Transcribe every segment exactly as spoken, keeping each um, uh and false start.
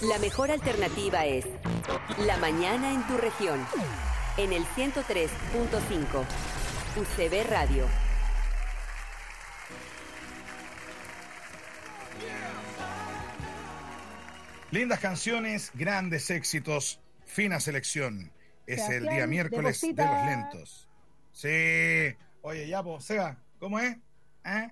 La mejor alternativa es La Mañana en tu región, en el ciento tres punto cinco, U C B Radio. Lindas canciones, grandes éxitos, fina selección. Es el día miércoles de los lentos. Sí. Oye, ya, pues, Seba, ¿cómo es? ¿Eh?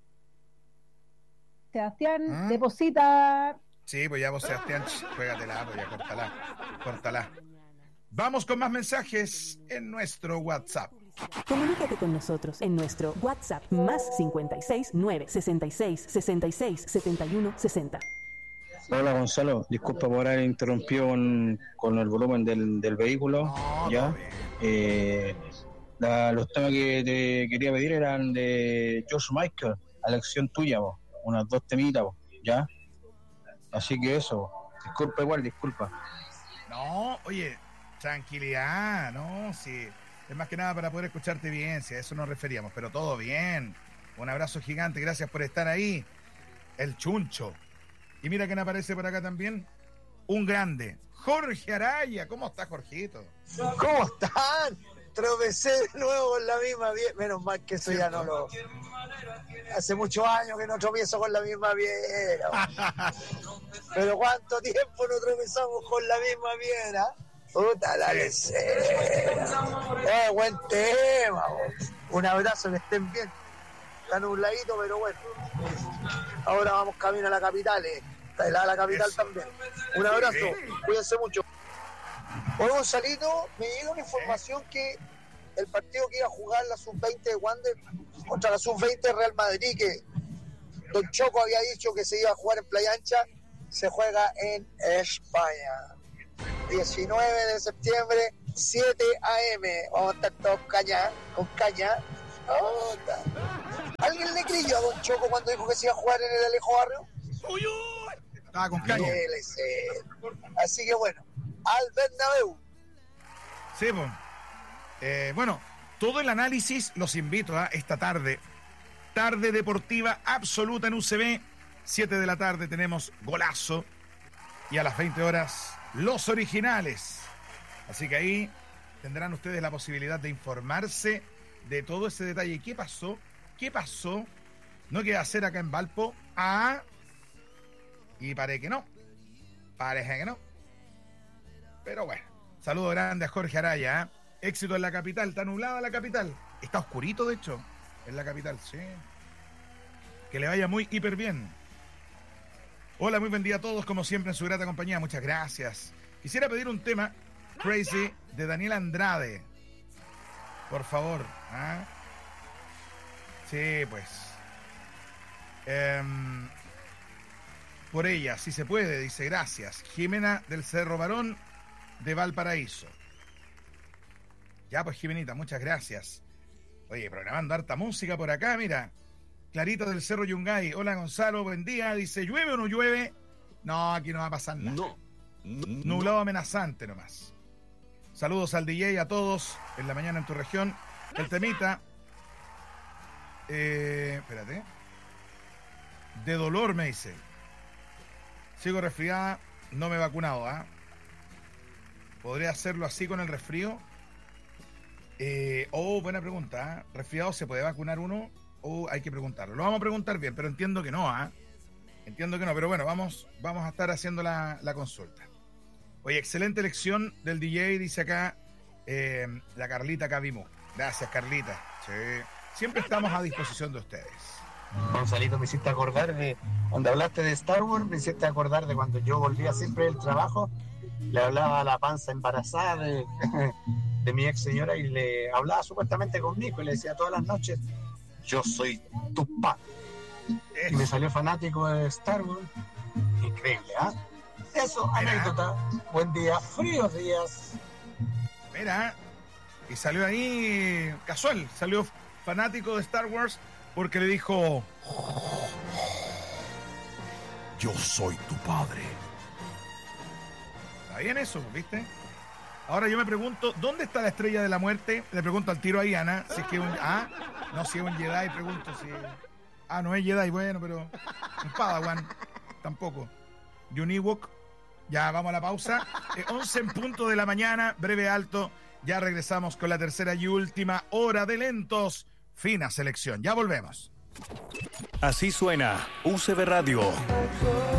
Sebastián, ¿Ah? deposita. Sí, pues ya vos, Sebastián, juégatela, pues ya, córtala, córtala. Vamos con más mensajes en nuestro WhatsApp. Comunícate con nosotros en nuestro WhatsApp más cincuenta y seis, nueve, sesenta y seis, sesenta y seis, setenta y uno, sesenta. Hola Gonzalo, disculpa por haber interrumpido con, con el volumen del, del vehículo. No, ya eh, la, los temas que te quería pedir eran de George Michael, a elección tuya, vos. Unas dos temitas, vos, ya. Así que eso, disculpa igual, disculpa. No, oye, tranquilidad, no, sí. Es más que nada para poder escucharte bien, si a eso nos referíamos, pero todo bien. Un abrazo gigante, gracias por estar ahí. El Chuncho. Y mira quién aparece por acá también. Un grande, Jorge Araya. ¿Cómo está, Jorgito? ¿Cómo están? Tropecé de nuevo con la misma piedra. Menos mal que eso ¿cierto? Ya no lo... Hace muchos años que no tropiezo con la misma piedra. Pero ¿cuánto tiempo no tropezamos con la misma piedra? Puta la lecera. Eh, buen tema. Vos. Un abrazo, que estén bien. Está nubladito, pero bueno. Ahora vamos camino a la capital, eh. Está helada la capital eso. También. Un abrazo, sí. Cuídense mucho. Hoy, Gonzalito, me llega una información que el partido que iba a jugar la sub veinte de Wander contra la sub veinte Real Madrid, que Don Choco había dicho que se iba a jugar en Playa Ancha, se juega en España. diecinueve de septiembre, siete a eme. Vamos a estar todos caña, con caña. Oh, ¿alguien le creyó a Don Choco cuando dijo que se iba a jugar en el Alejo Barrio? ¡Uy, uy! Estaba con caña. Así que bueno, al Bernabéu. Sí, pues. Eh, bueno, todo el análisis los invito a esta tarde. Tarde deportiva absoluta en U C B. siete de la tarde tenemos golazo. Y a las veinte horas, los originales. Así que ahí tendrán ustedes la posibilidad de informarse de todo ese detalle. ¿Qué pasó? ¿Qué pasó? ¿No queda hacer acá en Valpo? Ah, y parece que no. Parece que no. Pero bueno, saludo grande a Jorge Araya. ¿eh? Éxito en la capital. Está nublada la capital. Está oscurito, de hecho, en la capital. Sí. Que le vaya muy hiper bien. Hola, muy buen día a todos, como siempre en su grata compañía. Muchas gracias. Quisiera pedir un tema, Crazy, de Daniel Andrade. Por favor. ¿Ah? Sí, pues. Eh, por ella, si se puede, dice gracias. Jimena del Cerro Barón de Valparaíso. Ya, pues, Jimenita, muchas gracias. Oye, programando harta música por acá, mira. Clarita del Cerro Yungay. Hola, Gonzalo, buen día. Dice, ¿llueve o no llueve? No, aquí no va a pasar nada. No. no Nublado amenazante nomás. Saludos al D J, a todos, en la mañana en tu región. El temita, eh, espérate, de dolor me dice. Sigo resfriada, no me he vacunado, ¿ah? ¿eh? ¿Podría hacerlo así con el resfrío? Eh, oh, buena pregunta, ¿eh? ¿Resfriado se puede vacunar uno? O hay que preguntarlo. Lo vamos a preguntar bien, pero entiendo que no, ¿ah? ¿eh? Entiendo que no, pero bueno, vamos, vamos a estar haciendo la, la consulta. Oye, excelente elección del D J, dice acá eh, la Carlita Cabimú. Gracias, Carlita. Sí. Siempre estamos a disposición de ustedes. Gonzalito, me hiciste acordar de cuando hablaste de Star Wars, me hiciste acordar de cuando yo volvía siempre del trabajo, le hablaba a la panza embarazada de, de mi ex señora y le hablaba supuestamente conmigo y le decía todas las noches, yo soy tu padre. Y me salió fanático de Star Wars. Increíble, ¿ah? ¿eh? Eso, mira, anécdota. Buen día, fríos días. Mira, y salió ahí casual, salió fanático de Star Wars porque le dijo, yo soy tu padre. Está bien eso, ¿viste? Ahora yo me pregunto, ¿dónde está la estrella de la muerte? Le pregunto al tiro a Iana, si es que es un... Ah, no, si es un Jedi, pregunto si... Ah, no es Jedi, bueno, pero... Un Padawan, tampoco. Y un Ewok, Ya vamos a la pausa. Eh, once en punto de la mañana, breve alto. Ya regresamos con la tercera y última hora de lentos. Fina selección. Ya volvemos. Así suena U C B Radio.